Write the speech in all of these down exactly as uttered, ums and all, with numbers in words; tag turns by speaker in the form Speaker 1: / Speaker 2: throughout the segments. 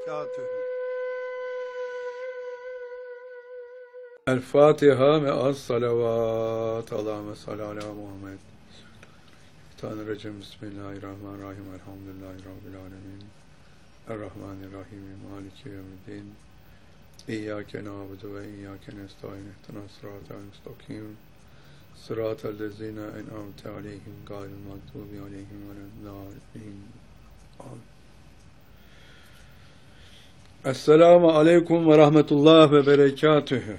Speaker 1: berekatühü.
Speaker 2: El Fatiha ve az salavat. Allahümme salli ala Muhammed. Tanrıcım Bismillahirrahmanirrahim. Elhamdülillahi Rabbil alemin. Errahmanirrahim. Maliki yevmiddin. İyyâke nâbudu ve iyyâke nestaîn. İhtina sıratel müstakim. Sıratel lezîne en'amte aleyhim gâyril mağdûbi aleyhim veleddâllîn. Amin. Esselamu aleyküm ve rahmetullah ve berekatühü.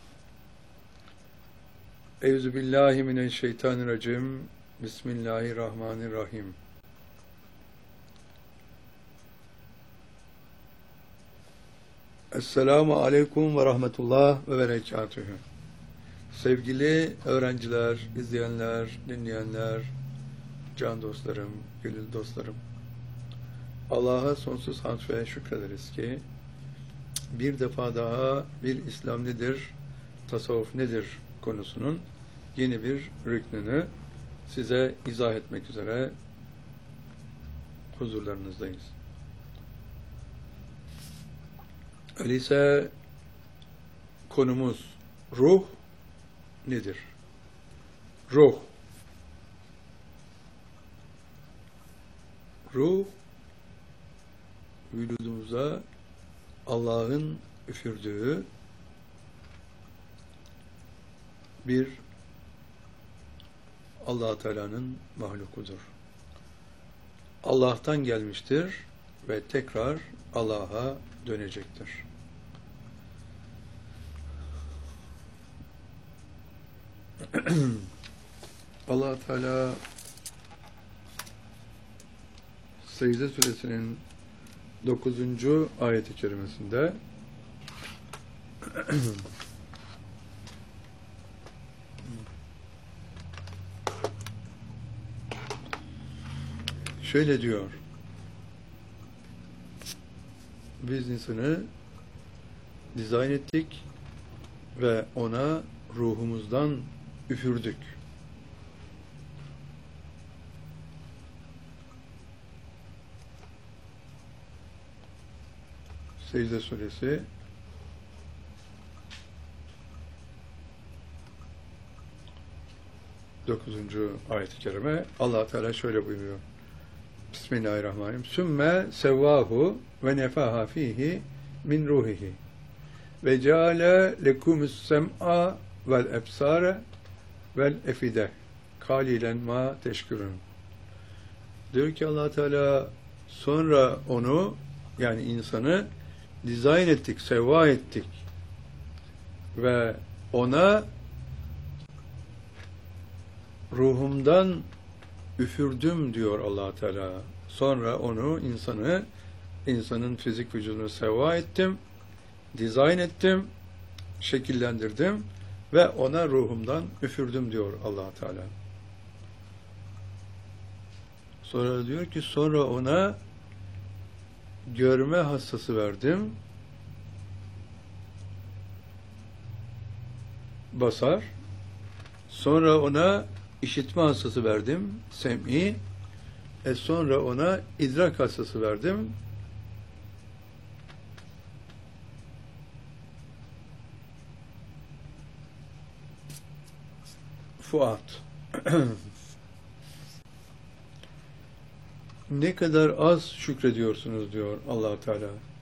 Speaker 2: Euzubillahimineşşeytanirracim. Bismillahirrahmanirrahim. Esselamu aleyküm ve rahmetullah ve berekatühü. Sevgili öğrenciler, izleyenler, dinleyenler, can dostlarım, gönül dostlarım. Allah'a sonsuz hamd ve şükrederiz ki bir defa daha bir İslam nedir, tasavvuf nedir konusunun yeni bir rüknünü size izah etmek üzere huzurlarınızdayız. Öyleyse konumuz ruh nedir? Ruh. Ruh, vücudumuza Allah'ın üfürdüğü bir Allah Teala'nın mahlukudur. Allah'tan gelmiştir ve tekrar Allah'a dönecektir. Allah Teala Secde Suresinin dokuzuncu ayet-i kerimesinde şöyle diyor: biz insanı dizayn ettik ve ona ruhumuzdan üfürdük. Secde Suresi dokuzuncu ayet-i kerime. Allah Teala şöyle buyuruyor: Bismillahirrahmanirrahim. Sümme sevvahu ve nefaha fihi min ruhihi ve ceale lekumus sem'a vel ebsare vel efide kalilen ma teşkürün. Diyor ki Allah Teala, sonra onu, yani insanı dizayn ettik, sevva ettik ve ona ruhumdan üfürdüm diyor Allah Teala. Sonra onu, insanı, insanın fizik vücudunu sevva ettim, dizayn ettim, şekillendirdim ve ona ruhumdan üfürdüm diyor Allah Teala. Sonra diyor ki, sonra ona görme hassası verdim, basar. Sonra ona işitme hassası verdim, sem'i. E sonra ona idrak hassası verdim, fuat. Ne kadar az şükrediyorsunuz diyor Allah Teala.